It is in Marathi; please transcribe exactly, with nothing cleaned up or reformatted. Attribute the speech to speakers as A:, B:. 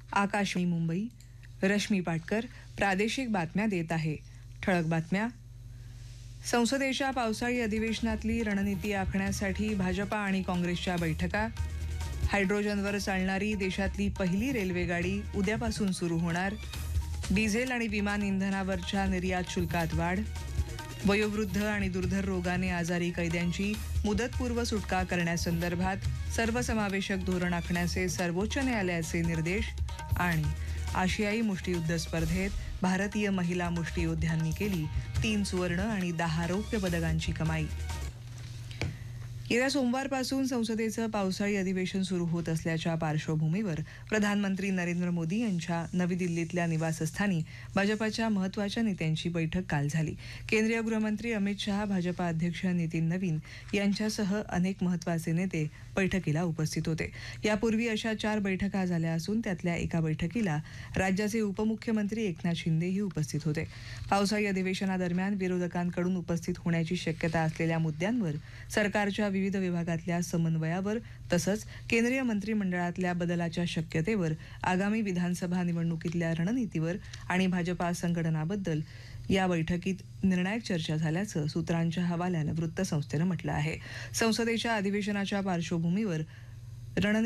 A: आकाशवाणी मुंबई. रश्मी पाटकर प्रादेशिक बातम्या देत आहे. ठळक बातम्या. संसदेच्या पावसाळी अधिवेशनातली रणनीती आखण्यासाठी भाजपा आणि काँग्रेसच्या बैठका. हायड्रोजनवर चालणारी देशातली पहिली रेल्वेगाडी उद्यापासून सुरू होणार. डिझेल आणि विमान इंधनावरच्या निर्यात शुल्कात वाढ. वयोवृद्ध आणि दुर्धर रोगाने आजारी कैद्यांची मुदतपूर्व सुटका करण्यासंदर्भात सर्वसमावेशक धोरण आखण्याचे सर्वोच्च न्यायालयाचे निर्देश. आणि आशियाई मुष्टियुद्ध स्पर्धेत भारतीय महिला मुष्टियोद्ध्यांनी केली तीन सुवर्ण आणि दहा रौप्य पदकांची कमाई. येत्या सोमवारपासून संसदेचं पावसाळी अधिवेशन सुरू होत असल्याच्या पार्श्वभूमीवर प्रधानमंत्री नरेंद्र मोदी यांच्या नवी दिल्लीतल्या निवासस्थानी भाजपाच्या महत्वाच्या नेत्यांची बैठक काल झाली. केंद्रीय गृहमंत्री अमित शहा, भाजपा अध्यक्ष नितीन नवीन यांच्यासह अनेक महत्वाचे नेते बैठकीला उपस्थित होते. यापूर्वी अशा चार बैठका झाल्या असून त्यातल्या एका बैठकीला राज्याचे उपमुख्यमंत्री एकनाथ शिंदेही उपस्थित होते. पावसाळी अधिवेशनादरम्यान विरोधकांकडून उपस्थित होण्याची शक्यता असलेल्या मुद्द्यांवर, सरकारच्या विविध विभागातल्या समन्वयावर तसंच केंद्रीय मंत्रिमंडळातल्या बदलाच्या शक्यतेवर, आगामी विधानसभा निवडणुकीतल्या रणनीतीवर आणि भाजपा संघटनाबद्दल या बैठकीत निर्णायक चर्चा झाल्याचं सूत्रांच्या हवाल्यानं वृत्तसंस्थेनं म्हटलं आहे. संसदेच्या अधिवेशनाच्या पार्श्वभूमीवर रणनीती